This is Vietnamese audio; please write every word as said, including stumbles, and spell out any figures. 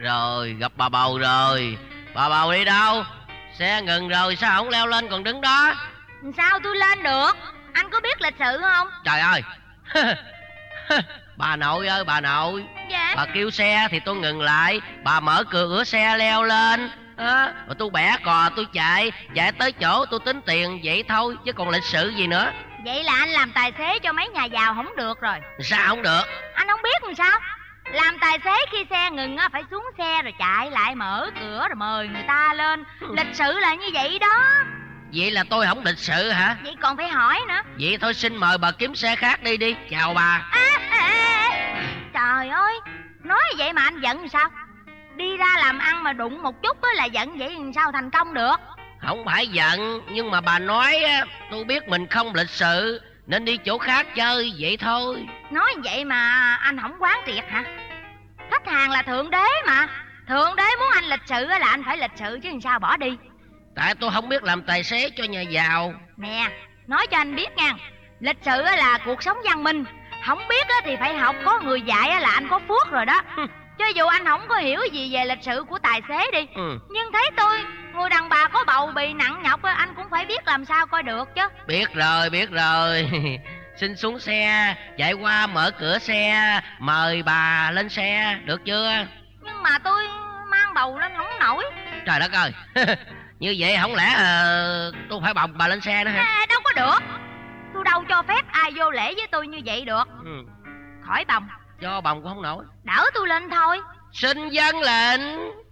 rồi, gặp bà bầu rồi. Bà bầu đi đâu? Xe ngừng rồi sao không leo lên còn đứng đó? Sao tôi lên được? Anh có biết lịch sự không? Trời ơi. Bà nội ơi bà nội. Dạ. Bà kêu xe thì tôi ngừng lại. Bà mở cửa xe leo lên à, rồi tôi bẻ cò tôi chạy. Chạy tới chỗ tôi tính tiền vậy thôi, chứ còn lịch sự gì nữa. Vậy là anh làm tài xế cho mấy nhà giàu không được rồi. Sao không được? Anh không biết làm sao? Làm tài xế khi xe ngừng á, phải xuống xe rồi chạy lại mở cửa rồi mời người ta lên. Lịch sự là như vậy đó. Vậy là tôi không lịch sự hả? Vậy còn phải hỏi nữa. Vậy thôi xin mời bà kiếm xe khác đi đi. Chào bà. À, à, à. Trời ơi, nói vậy mà anh giận sao? Đi ra làm ăn mà đụng một chút á là giận, vậy làm sao thành công được? Không phải giận, nhưng mà bà nói á, tôi biết mình không lịch sự nên đi chỗ khác chơi vậy thôi. Nói vậy mà anh không quán triệt hả? Khách hàng là thượng đế mà. Thượng đế muốn anh lịch sự á là anh phải lịch sự chứ làm sao bỏ đi. Tại tôi không biết làm tài xế cho nhà giàu. Nè, nói cho anh biết nha, lịch sự á là cuộc sống văn minh. Không biết á thì phải học, có người dạy á là anh có phước rồi đó. Cho dù anh không có hiểu gì về lịch sự của tài xế đi, ừ. nhưng thấy tôi, người đàn bà có bầu bì nặng nhọc á, anh cũng phải biết làm sao coi được chứ. Biết rồi, biết rồi. Xin xuống xe, chạy qua mở cửa xe, mời bà lên xe, được chưa? Nhưng mà tôi mang bầu lên không nổi. Trời đất ơi. Như vậy không lẽ uh, tôi phải bồng bà lên xe nữa hả? À, đâu có được. Tôi đâu cho phép ai vô lễ với tôi như vậy được. ừ. Khỏi bồng. Cho bồng cũng không nổi. Đỡ tôi lên thôi. Xin dân lệnh.